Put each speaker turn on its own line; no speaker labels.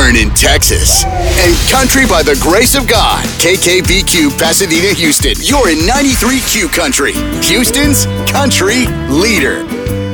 born in Texas. And country by the grace of God. KKBQ Pasadena, Houston. You're in 93Q Country. Houston's country leader.